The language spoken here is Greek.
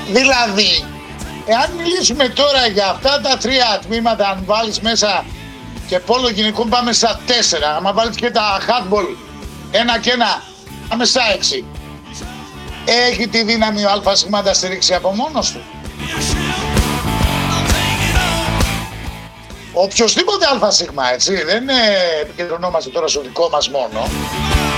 Δηλαδή, εάν μιλήσουμε τώρα για αυτά τα 3 τμήματα, αν βάλεις μέσα και πόλο γυναικών πάμε στα 4, άμα βάλεις και τα handball 1 και 1, πάμε στα 6. Έχει τη δύναμη ο ΑΣ να τα στηρίξει από μόνος του? Οποιοςδήποτε ΑΣ, έτσι, δεν επικεντρωνόμαστε τώρα στο δικό μας μόνο.